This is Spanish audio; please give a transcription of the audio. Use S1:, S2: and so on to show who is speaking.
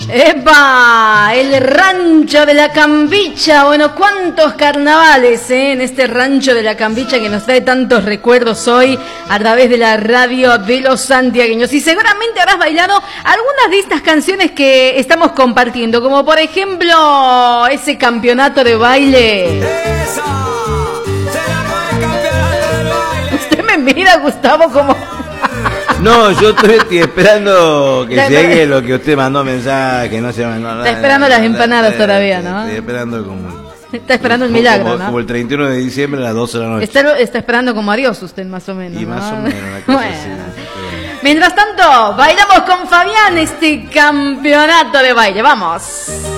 S1: ¡Epa! El rancho de la Cambicha. Bueno, cuántos carnavales, en este rancho de la Cambicha que nos trae tantos recuerdos hoy a través de la radio de los santiagueños. Y seguramente habrás bailado algunas de estas canciones que estamos compartiendo, como por ejemplo ese campeonato de baile.
S2: ¡Esa! ¡Se largó el campeonato del baile!
S1: Usted me mira, Gustavo, como...
S3: No, yo estoy esperando que llegue lo que usted mandó mensaje, no se mandó nada.
S1: Está esperando las empanadas todavía, ¿no?
S3: Estoy esperando como...
S1: Está esperando el milagro, ¿no?
S3: Como el 31 de diciembre a las 12 de la noche.
S1: Está esperando como a Dios usted, más o menos,
S3: Y
S1: ¿no?
S3: más o menos, una cosa
S1: Bueno.
S3: así.
S1: Mientras tanto, bailamos con Fabián este campeonato de baile. ¡Vamos!